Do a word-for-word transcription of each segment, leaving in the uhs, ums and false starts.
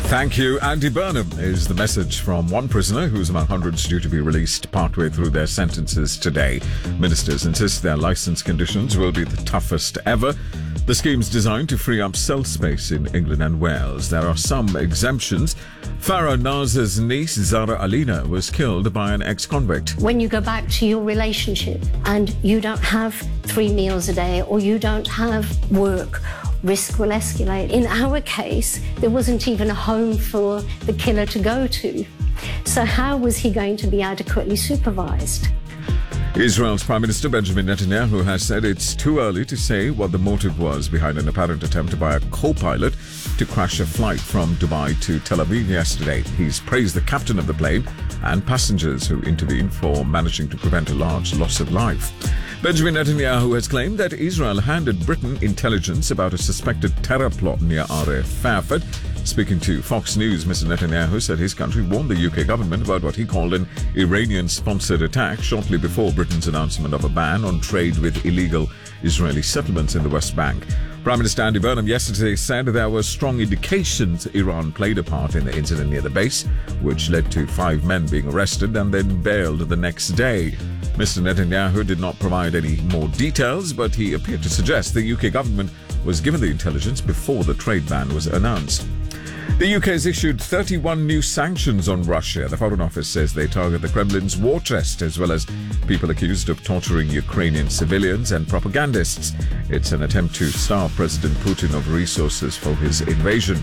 Thank you. Andy Burnham is the message from one prisoner who's among hundreds due to be released partway through their sentences today. Ministers insist their licence conditions will be the toughest ever. The scheme's designed to free up cell space in England and Wales. There are some exemptions. Farah Nazar's niece, Zara Alina, was killed by an ex-convict. When you go back to your relationship and you don't have three meals a day or you don't have work, risk will escalate. In our case, there wasn't even a home for the killer to go to. So how was he going to be adequately supervised? Israel's Prime Minister Benjamin Netanyahu has said it's too early to say what the motive was behind an apparent attempt by a co-pilot to crash a flight from Dubai to Tel Aviv yesterday. He's praised the captain of the plane and passengers who intervened for managing to prevent a large loss of life. Benjamin Netanyahu has claimed that Israel handed Britain intelligence about a suspected terror plot near Aref Fairford. Speaking to Fox News, Mister Netanyahu said his country warned the U K government about what he called an Iranian-sponsored attack shortly before Britain's announcement of a ban on trade with illegal Israeli settlements in the West Bank. Prime Minister Andy Burnham yesterday said there were strong indications Iran played a part in the incident near the base, which led to five men being arrested and then bailed the next day. Mister Netanyahu did not provide any more details, but he appeared to suggest the U K government was given the intelligence before the trade ban was announced. The U K has issued thirty-one new sanctions on Russia. The Foreign Office says they target the Kremlin's war chest as well as people accused of torturing Ukrainian civilians and propagandists. It's an attempt to starve President Putin of resources for his invasion.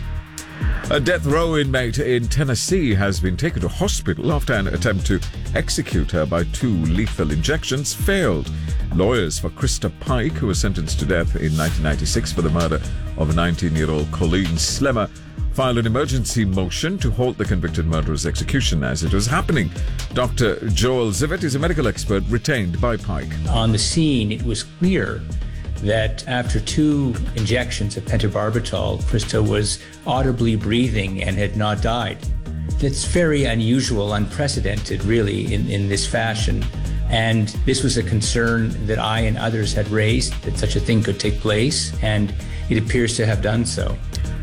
A death row inmate in Tennessee has been taken to hospital after an attempt to execute her by two lethal injections failed. Lawyers for Krista Pike, who was sentenced to death in nineteen ninety-six for the murder of nineteen-year-old Colleen Slemmer, filed an emergency motion to halt the convicted murderer's execution as it was happening. Doctor Joel Zivit is a medical expert retained by Pike. On the scene, it was clear that after two injections of pentobarbital, Krista was audibly breathing and had not died. That's very unusual, unprecedented, really, in, in this fashion. And this was a concern that I and others had raised, that such a thing could take place, and it appears to have done so.